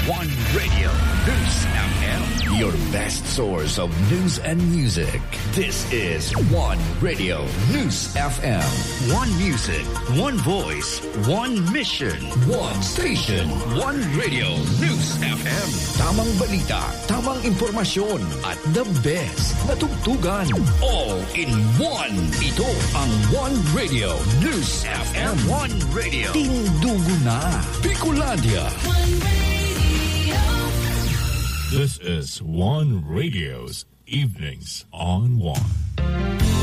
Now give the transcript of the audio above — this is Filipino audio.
One Radio News FM. Your best source of news and music. This is One Radio News FM. One music, one voice, one mission, one station. One Radio News FM. Tamang balita, tamang impormasyon, at the best na tugtugan. All in one. Ito ang One Radio News FM. One Radio. Tindugo na. Bicolandia. This is One Radio's Evenings on One.